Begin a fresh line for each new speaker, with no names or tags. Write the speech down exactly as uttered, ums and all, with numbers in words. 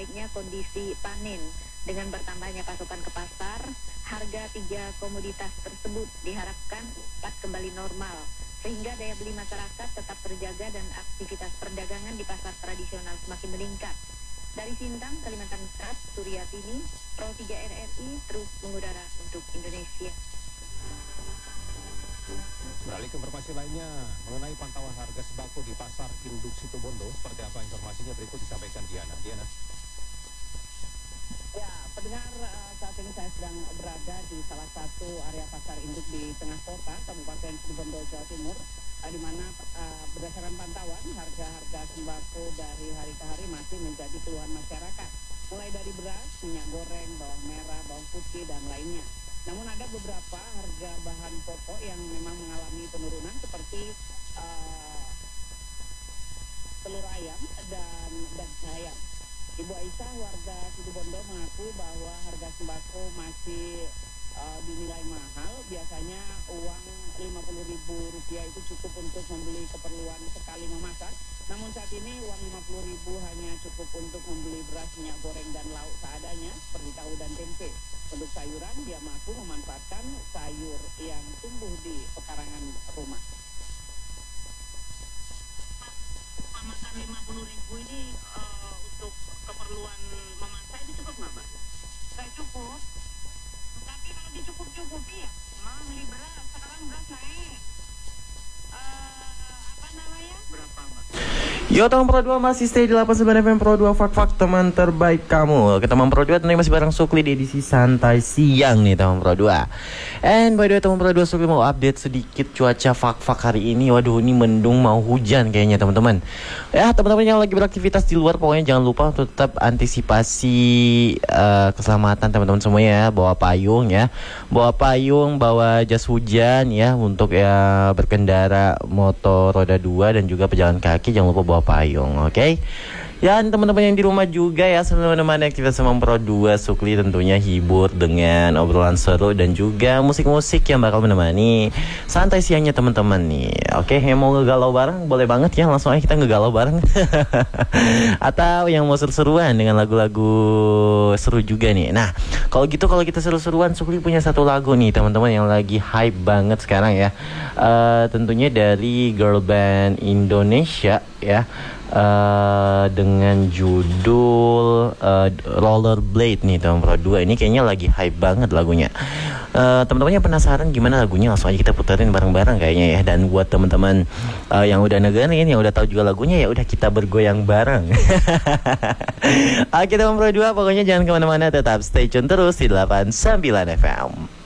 membaiknya kondisi panen. Dengan bertambahnya pasokan ke pasar, harga tiga komoditas tersebut diharapkan dapat kembali normal, sehingga daya beli masyarakat tetap terjaga dan aktivitas perdagangan di pasar tradisional semakin meningkat. Dari Sintang, Kalimantan Barat, Suryatini, Pro tiga R R I terus mengudara untuk Indonesia.
Beralih ke informasi lainnya mengenai pantauan harga sembako di pasar induk Situbondo, seperti apa informasinya berikut disampaikan Diana. Diana.
Ya, pendengar, saat ini saya sedang berada di salah satu area pasar induk di tengah kota, Kabupaten Situbondo, Jawa Timur, di mana uh, berdasarkan pantauan harga-harga sembako dari hari ke hari masih menjadi keluhan masyarakat, mulai dari beras, minyak goreng, bawang merah, bawang putih, dan lainnya. Namun ada beberapa harga bahan pokok yang memang mengalami penurunan seperti uh, telur ayam dan daging ayam. Ibu Aisyah, warga Situbondo, mengaku bahwa harga sembako masih uh, dinilai mahal. Biasanya uang lima puluh ribu rupiah itu cukup untuk membeli keperluan sekali memasak. Namun saat ini uang lima puluh ribu hanya cukup untuk membeli beras, minyak goreng, dan lauk seadanya seperti tahu dan tempe. Untuk sayuran, dia mampu memanfaatkan sayur yang tumbuh di pekarangan rumah. Makan lima puluh ribu ini uh, untuk keperluan memasak itu cukup nggak, Mbak? Nggak cukup. Tapi kalau dicukup-cukupi ya, malah beli beras. Sekarang beras naik. Uh, apa namanya? Berapa, Mbak?
Yo teman Pro dua masih stay di delapan puluh sembilan F M Pro dua Fak-Fak teman terbaik kamu. Oke teman Pro dua tentunya masih bareng Sukli di edisi santai siang nih teman Pro dua. And by the way teman Pro dua, Sukli mau update sedikit cuaca Fak-Fak hari ini. Waduh, ini mendung mau hujan kayaknya teman-teman. Ya teman-teman yang lagi beraktivitas di luar, pokoknya jangan lupa untuk tetap antisipasi uh, keselamatan teman-teman semuanya ya. Bawa payung ya, bawa payung, bawa jas hujan ya untuk ya berkendara motor roda dua dan juga pejalan kaki. Jangan lupa bawa payung, oke? Okay? Ya, teman-teman yang di rumah juga ya, teman-teman yang kita sama Pro dua, Sukli tentunya hibur dengan obrolan seru dan juga musik-musik yang bakal menemani santai siangnya teman-teman nih. Oke, yang mau ngegalau bareng boleh banget ya, langsung aja kita ngegalau bareng. Atau yang mau seru-seruan dengan lagu-lagu seru juga nih. Nah, kalau gitu kalau kita seru-seruan, Sukli punya satu lagu nih teman-teman yang lagi hype banget sekarang ya. Uh, tentunya dari girl band Indonesia ya. Uh, dengan judul uh, Rollerblade nih teman Pro dua. Ini kayaknya lagi hype banget lagunya. uh, Teman-teman yang penasaran gimana lagunya, langsung aja kita puterin bareng-bareng kayaknya ya. Dan buat teman-teman uh, yang udah negerin, yang udah tahu juga lagunya, ya udah kita bergoyang bareng. Oke teman Pro dua, pokoknya jangan kemana-mana, tetap stay tune terus di delapan puluh sembilan F M.